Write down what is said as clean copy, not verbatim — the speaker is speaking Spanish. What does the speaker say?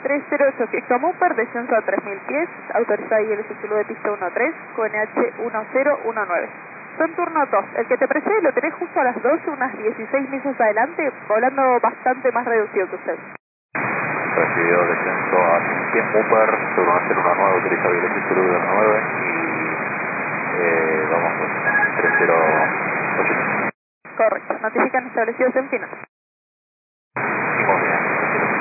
308 Fiesta Mupper, descenso a 3000 pies, autorizada ILS Zulu de pista 13, QNH 1019. Son turno 2, el que te precede lo tenés justo a las 12, unas 16 millas adelante, volando bastante más reducido que usted. Recibido descenso a 100 Mupper, turno 019, autorizada ILS Zulu de 9 y vamos 3080. Correcto, notifican establecidos en final.